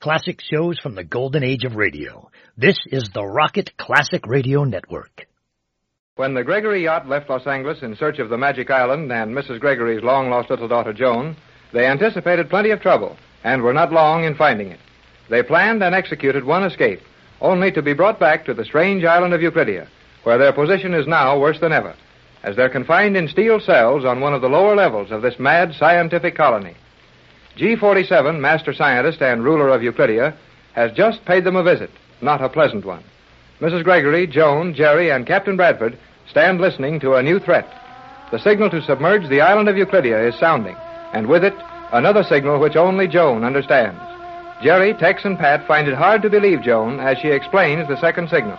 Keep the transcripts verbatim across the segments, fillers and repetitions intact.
Classic shows from the golden age of radio. This is the Rocket Classic Radio Network. When the Gregory yacht left Los Angeles in search of the Magic Island and Missus Gregory's long-lost little daughter, Joan, they anticipated plenty of trouble and were not long in finding it. They planned and executed one escape, only to be brought back to the strange island of Euclidia, where their position is now worse than ever, as they're confined in steel cells on one of the lower levels of this mad scientific colony. G forty-seven, master scientist and ruler of Euclidia, has just paid them a visit, not a pleasant one. Missus Gregory, Joan, Jerry, and Captain Bradford stand listening to a new threat. The signal to submerge the island of Euclidia is sounding, and with it, another signal which only Joan understands. Jerry, Tex, and Pat find it hard to believe Joan as she explains the second signal.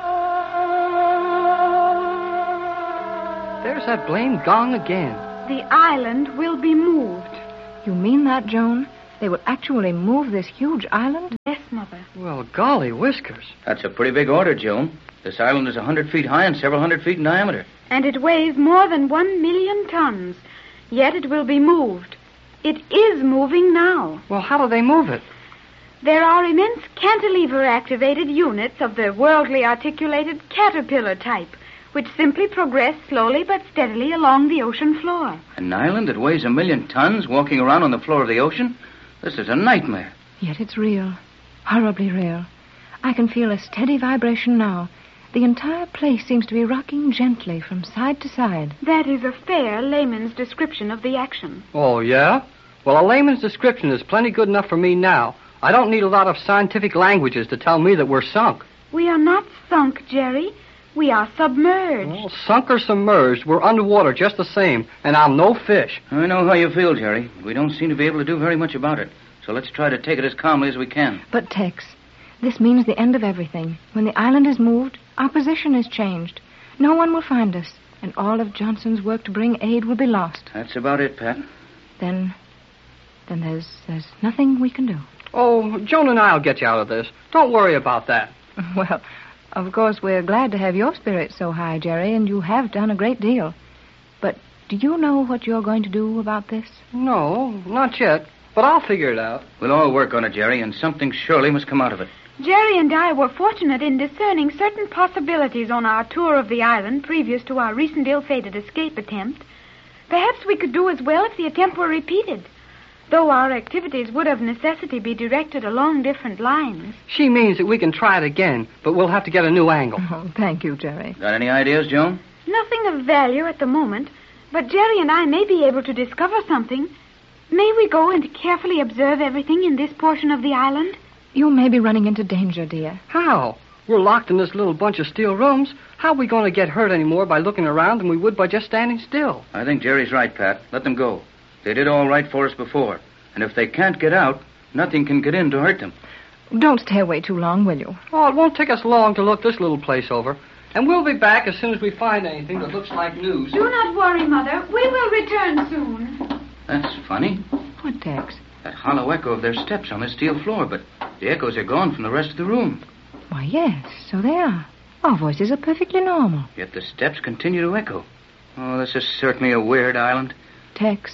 There's that blamed gong again. The island will be moved. You mean that, Joan? They will actually move this huge island? Yes, Mother. Well, golly whiskers. That's a pretty big order, Joan. This island is a hundred feet high and several hundred feet in diameter. And it weighs more than one million tons. Yet it will be moved. It is moving now. Well, how do they move it? There are immense cantilever-activated units of the worldly articulated caterpillar type, which simply progress slowly but steadily along the ocean floor. An island that weighs a million tons walking around on the floor of the ocean? This is a nightmare. Yet it's real. Horribly real. I can feel a steady vibration now. The entire place seems to be rocking gently from side to side. That is a fair layman's description of the action. Oh, yeah? Well, a layman's description is plenty good enough for me now. I don't need a lot of scientific languages to tell me that we're sunk. We are not sunk, Jerry. We are submerged. Well, sunk or submerged, we're underwater just the same, and I'm no fish. I know how you feel, Jerry. We don't seem to be able to do very much about it. So let's try to take it as calmly as we can. But, Tex, this means the end of everything. When the island is moved, our position is changed. No one will find us, and all of Johnson's work to bring aid will be lost. That's about it, Pat. Then, then there's there's nothing we can do. Oh, Joan and I'll get you out of this. Don't worry about that. Well, of course, we're glad to have your spirits so high, Jerry, and you have done a great deal. But do you know what you're going to do about this? No, not yet. But I'll figure it out. We'll all work on it, Jerry, and something surely must come out of it. Jerry and I were fortunate in discerning certain possibilities on our tour of the island previous to our recent ill-fated escape attempt. Perhaps we could do as well if the attempt were repeated, though our activities would of necessity be directed along different lines. She means that we can try it again, but we'll have to get a new angle. Oh, thank you, Jerry. Got any ideas, Joan? Nothing of value at the moment, but Jerry and I may be able to discover something. May we go and carefully observe everything in this portion of the island? You may be running into danger, dear. How? We're locked in this little bunch of steel rooms. How are we going to get hurt any more by looking around than we would by just standing still? I think Jerry's right, Pat. Let them go. They did all right for us before. And if they can't get out, nothing can get in to hurt them. Don't stay away too long, will you? Oh, it won't take us long to look this little place over. And we'll be back as soon as we find anything that looks like news. Do not worry, Mother. We will return soon. That's funny. What, Tex? That hollow echo of their steps on the steel floor, but the echoes are gone from the rest of the room. Why, yes, so they are. Our voices are perfectly normal. Yet the steps continue to echo. Oh, this is certainly a weird island. Tex,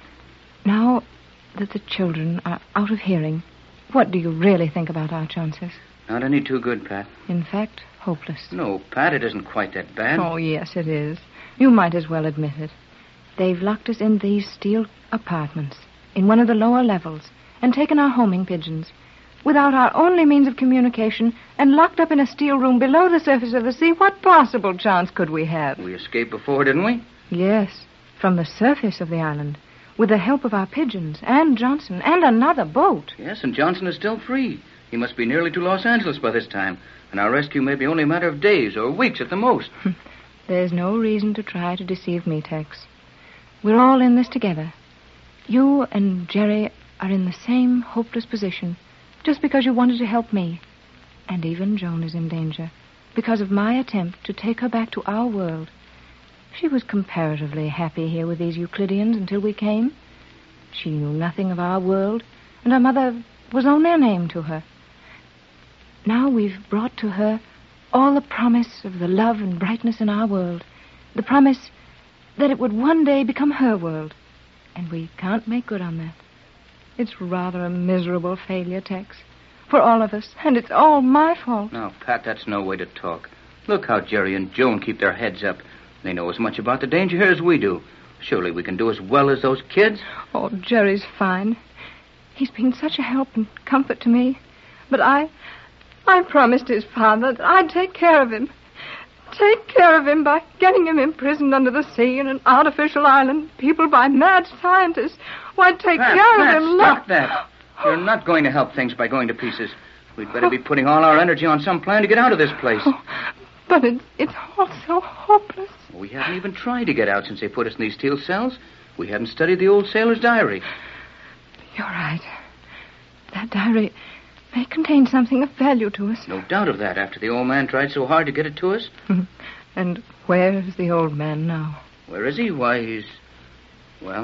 now that the children are out of hearing, what do you really think about our chances? Not any too good, Pat. In fact, hopeless. No, Pat, it isn't quite that bad. Oh, yes, it is. You might as well admit it. They've locked us in these steel apartments, in one of the lower levels, and taken our homing pigeons, without our only means of communication, and locked up in a steel room below the surface of the sea. What possible chance could we have? We escaped before, didn't we? Yes, from the surface of the island, with the help of our pigeons, and Johnson, and another boat. Yes, and Johnson is still free. He must be nearly to Los Angeles by this time, and our rescue may be only a matter of days or weeks at the most. There's no reason to try to deceive me, Tex. We're all in this together. You and Jerry are in the same hopeless position just because you wanted to help me. And even Joan is in danger because of my attempt to take her back to our world. She was comparatively happy here with these Euclideans until we came. She knew nothing of our world, and her mother was only a name to her. Now we've brought to her all the promise of the love and brightness in our world, the promise that it would one day become her world, and we can't make good on that. It's rather a miserable failure, Tex. for all of us, and it's all my fault. Now, Pat, that's no way to talk. Look how Jerry and Joan keep their heads up. They know as much about the danger here as we do. Surely we can do as well as those kids. Oh, Jerry's fine. He's been such a help and comfort to me. But I... I promised his father that I'd take care of him. Take care of him by getting him imprisoned under the sea in an artificial island, peopled by mad scientists. Why, take Pat, care Pat, of him. stop Look. that. You're not going to help things by going to pieces. We'd better be putting all our energy on some plan to get out of this place. Oh, but it's, it's all so hopeless. We haven't even tried to get out since they put us in these steel cells. We hadn't studied the old sailor's diary. You're right. That diary may contain something of value to us. No doubt of that, after the old man tried so hard to get it to us. And where is the old man now? Where is he? Why, he's... Well...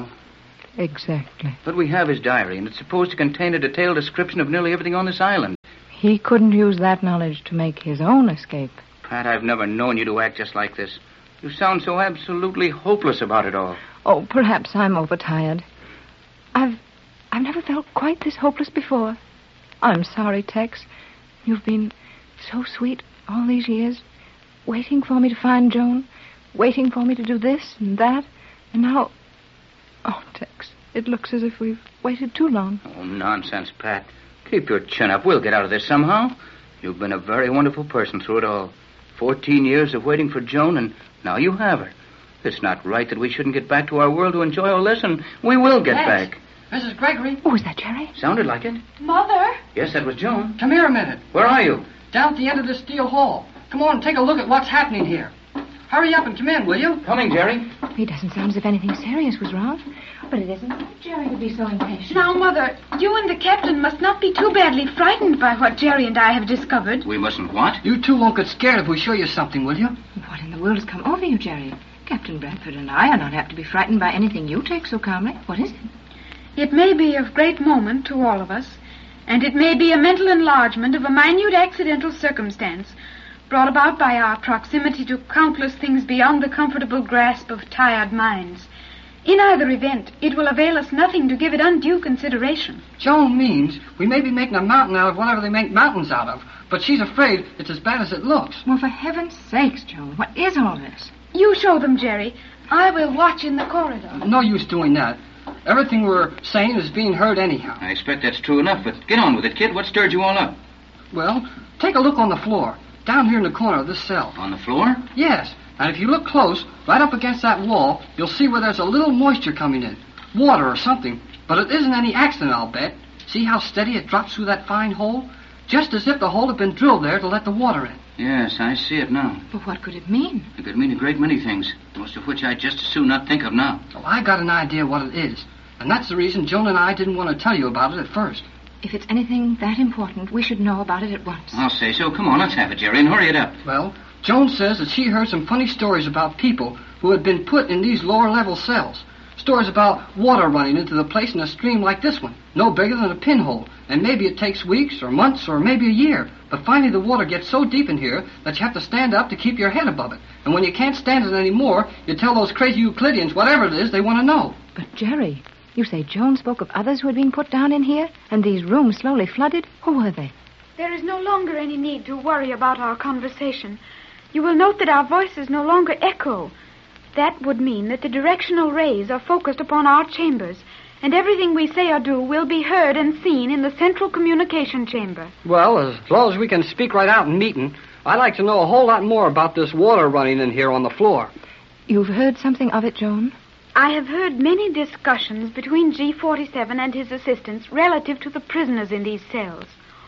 Exactly. But we have his diary, and it's supposed to contain a detailed description of nearly everything on this island. He couldn't use that knowledge to make his own escape. Pat, I've never known you to act just like this. You sound so absolutely hopeless about it all. Oh, perhaps I'm overtired. I've... I've never felt quite this hopeless before. I'm sorry, Tex. You've been so sweet all these years, waiting for me to find Joan, waiting for me to do this and that, and now... Oh, Tex, it looks as if we've waited too long. Oh, nonsense, Pat. Keep your chin up. We'll get out of this somehow. You've been a very wonderful person through it all. Fourteen years of waiting for Joan, and now you have her. It's not right that we shouldn't get back to our world to enjoy all this, and we will get Yes. back. Missus Gregory? Oh, is that Jerry? Sounded like it. Mother? Yes, that was Joan. Come here a minute. Where are you? Down at the end of this steel hall. Come on and take a look at what's happening here. Hurry up and come in, will you? Coming, Jerry. He doesn't sound as if anything serious was wrong. But it isn't like Jerry to be so impatient. Now, Mother, you and the captain must not be too badly frightened by what Jerry and I have discovered. We mustn't what? You two won't get scared if we show you something, will you? What in the world has come over you, Jerry? Captain Bradford and I are not apt to be frightened by anything you take so calmly. What is it? It may be of great moment to all of us, and it may be a mental enlargement of a minute accidental circumstance brought about by our proximity to countless things beyond the comfortable grasp of tired minds. In either event, it will avail us nothing to give it undue consideration. Joan means we may be making a mountain out of whatever they make mountains out of, but she's afraid it's as bad as it looks. Well, for heaven's sakes, Joan, what is all this? You show them, Jerry. I will watch in the corridor. No use doing that. Everything we're saying is being heard anyhow. I expect that's true enough, but get on with it, kid. What stirred you all up? Well, take a look on the floor, down here in the corner of this cell. On the floor? Yes, and if you look close, right up against that wall, you'll see where there's a little moisture coming in. Water or something. But it isn't any accident, I'll bet. See how steady it drops through that fine hole? Just as if the hole had been drilled there to let the water in. Yes, I see it now. But what could it mean? It could mean a great many things, most of which I'd just as soon not think of now. Well, I got an idea what it is. And that's the reason Joan and I didn't want to tell you about it at first. If it's anything that important, we should know about it at once. I'll say so. Come on, let's have it, Jerry, and hurry it up. Well, Joan says that she heard some funny stories about people who had been put in these lower-level cells. Stories about water running into the place in a stream like this one, no bigger than a pinhole. And maybe it takes weeks or months or maybe a year. But finally the water gets so deep in here that you have to stand up to keep your head above it. And when you can't stand it anymore, you tell those crazy Euclideans whatever it is they want to know. But, Jerry, you say Joan spoke of others who had been put down in here, and these rooms slowly flooded? Who were they? There is no longer any need to worry about our conversation. You will note that our voices no longer echo. That would mean that the directional rays are focused upon our chambers, and everything we say or do will be heard and seen in the central communication chamber. Well, as long as we can speak right out in meeting, I'd like to know a whole lot more about this water running in here on the floor. You've heard something of it, Joan? I have heard many discussions between G forty-seven and his assistants relative to the prisoners in these cells.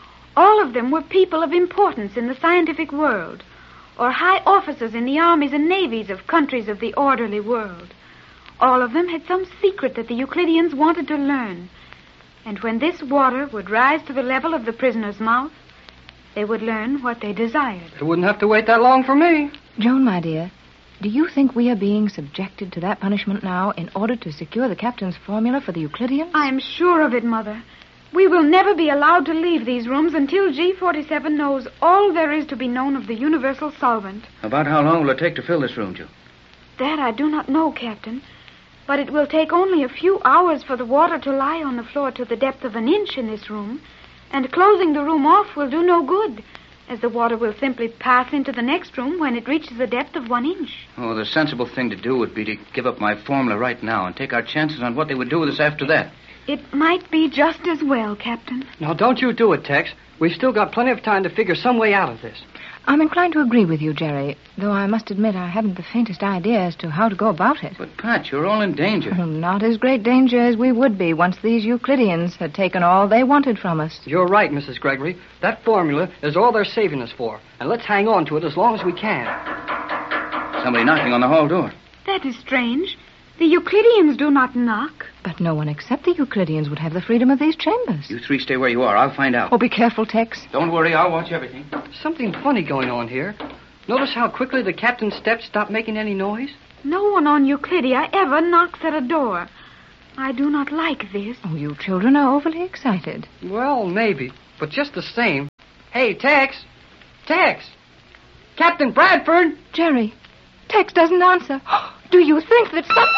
All of them were people of importance in the scientific world, or high officers in the armies and navies of countries of the orderly world. All of them had some secret that the Euclideans wanted to learn. And when this water would rise to the level of the prisoner's mouth, they would learn what they desired. They wouldn't have to wait that long for me. Joan, my dear, do you think we are being subjected to that punishment now in order to secure the captain's formula for the Euclideans? I'm sure of it, Mother. We will never be allowed to leave these rooms until G forty-seven knows all there is to be known of the universal solvent. About how long will it take to fill this room, Joe? That I do not know, Captain. But it will take only a few hours for the water to lie on the floor to the depth of an inch in this room. And closing the room off will do no good, as the water will simply pass into the next room when it reaches a depth of one inch. Oh, the sensible thing to do would be to give up my formula right now and take our chances on what they would do with us after that. It might be just as well, Captain. Now, don't you do it, Tex. We've still got plenty of time to figure some way out of this. I'm inclined to agree with you, Jerry, though I must admit I haven't the faintest idea as to how to go about it. But, Pat, you're all in danger. Well, not as great danger as we would be once these Euclideans had taken all they wanted from us. You're right, Missus Gregory. That formula is all they're saving us for, and let's hang on to it as long as we can. Somebody knocking on the hall door. That is strange. The Euclideans do not knock. But no one except the Euclideans would have the freedom of these chambers. You three stay where you are. I'll find out. Oh, be careful, Tex. Don't worry. I'll watch everything. Something funny going on here. Notice how quickly the captain's steps stop making any noise? No one on Euclidia ever knocks at a door. I do not like this. Oh, you children are overly excited. Well, maybe. But just the same. Hey, Tex! Tex! Captain Bradford! Jerry, Tex doesn't answer. Do you think that some...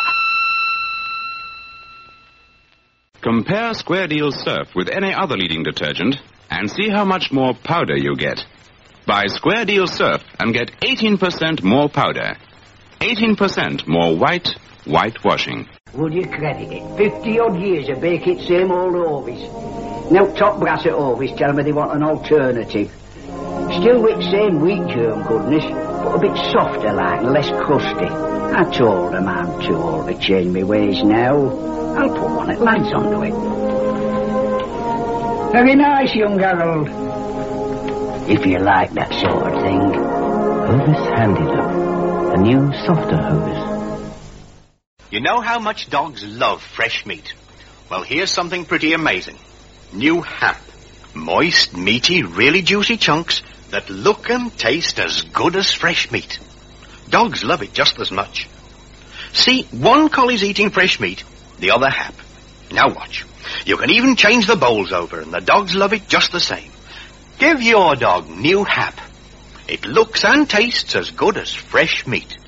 Compare Square Deal Surf with any other leading detergent and see how much more powder you get. Buy Square Deal Surf and get eighteen percent more powder. eighteen percent more white, white washing. Would you credit it? Fifty-odd years of baking same old Ovis. Now top brass at Ovis tell me they want an alternative. Still with same wheat germ goodness, but a bit softer like and less crusty. I told them I'm too old to change my ways now. I'll put one at lads onto it. Very nice, young Harold. If you like that sort of thing. Hovis Handy Look. A new, softer Hovis. You know how much dogs love fresh meat? Well, here's something pretty amazing. New Hap. Moist, meaty, really juicy chunks that look and taste as good as fresh meat. Dogs love it just as much. See, one collie's eating fresh meat, the other Hap. Now watch. You can even change the bowls over, and the dogs love it just the same. Give your dog New Hap. It looks and tastes as good as fresh meat.